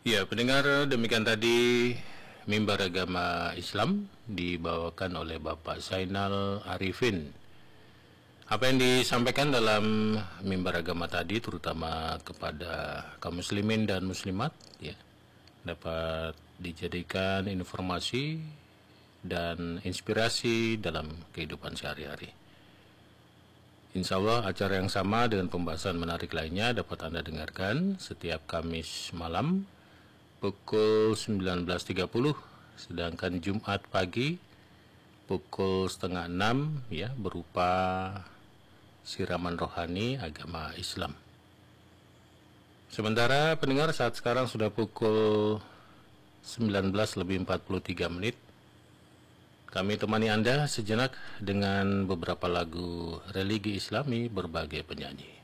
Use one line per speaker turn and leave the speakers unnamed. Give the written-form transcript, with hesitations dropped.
Ya, pendengar, demikian tadi Mimbar Agama Islam dibawakan oleh Bapak Zainal Arifin. Apa yang disampaikan dalam Mimbar Agama tadi, terutama kepada kaum muslimin dan muslimat, ya, dapat dijadikan informasi dan inspirasi dalam kehidupan sehari-hari. Insya Allah acara yang sama dengan pembahasan menarik lainnya dapat Anda dengarkan setiap Kamis malam pukul 19.30, sedangkan Jumat pagi pukul setengah 6, ya, berupa siraman rohani agama Islam. Sementara pendengar, saat sekarang sudah pukul 19:43. Kami temani Anda sejenak dengan beberapa lagu religi Islami berbagai penyanyi.